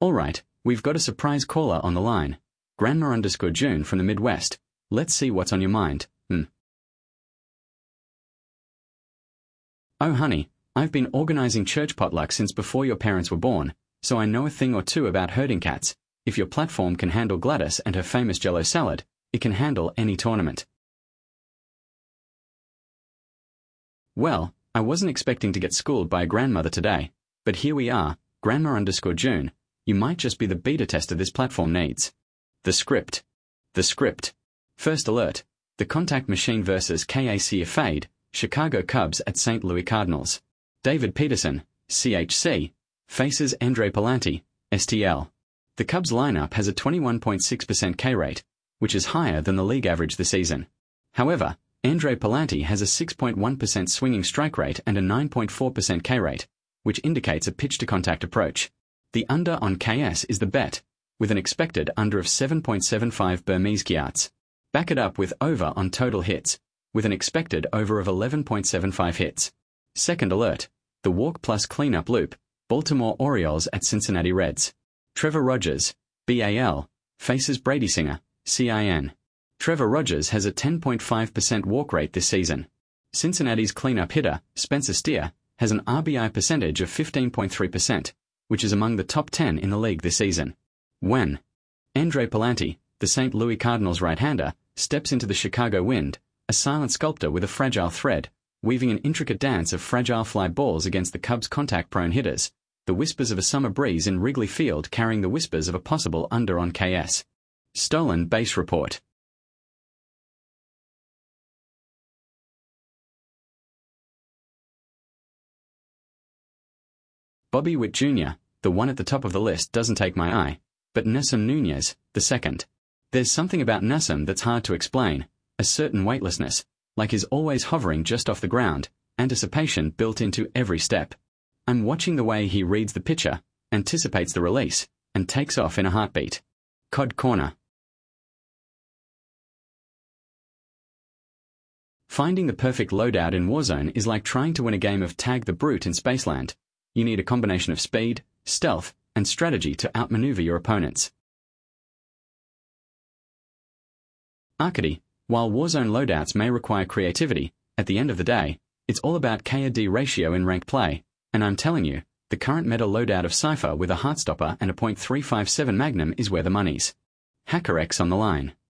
Alright, we've got a surprise caller on the line. Grandma_June from the Midwest. Let's see what's on your mind. Oh honey, I've been organizing church potluck since before your parents were born, so I know a thing or two about herding cats. If your platform can handle Gladys and her famous Jello salad, it can handle any tournament. Well, I wasn't expecting to get schooled by a grandmother today, but here we are, Grandma_June. You might just be the beta tester this platform needs. The script. First alert. The contact machine versus KAC Fade, Chicago Cubs at St. Louis Cardinals. David Peterson, CHC, faces Andre Pallante, STL. The Cubs lineup has a 21.6% K rate, which is higher than the league average this season. However, Andre Pallante has a 6.1% swinging strike rate and a 9.4% K rate, which indicates a pitch-to-contact approach. The under on KS is the bet, with an expected under of 7.75 Burmese Kiats. Back it up with over on total hits, with an expected over of 11.75 hits. Second alert. The walk plus cleanup loop, Baltimore Orioles at Cincinnati Reds. Trevor Rogers, BAL, faces Brady Singer, CIN. Trevor Rogers has a 10.5% walk rate this season. Cincinnati's cleanup hitter, Spencer Steer, has an RBI percentage of 15.3%, which is among the top 10 in the league this season. When Andre Pallante, the St. Louis Cardinals right-hander, steps into the Chicago wind, a silent sculptor with a fragile thread, weaving an intricate dance of fragile fly balls against the Cubs' contact-prone hitters, the whispers of a summer breeze in Wrigley Field carrying the whispers of a possible under on KS. Stolen base report. Bobby Witt Jr., the one at the top of the list, doesn't take my eye, but Nessim Nunez, the second. There's something about Nessim that's hard to explain, a certain weightlessness, like he's always hovering just off the ground, anticipation built into every step. I'm watching the way he reads the pitcher, anticipates the release, and takes off in a heartbeat. Cod Corner. Finding the perfect loadout in Warzone is like trying to win a game of Tag the Brute in Spaceland. You need a combination of speed, stealth, and strategy to outmaneuver your opponents. Arcady. While Warzone loadouts may require creativity, at the end of the day, it's all about K/D ratio in ranked play, and I'm telling you, the current meta loadout of Cypher with a Heartstopper and a .357 Magnum is where the money's. HackerX on the line.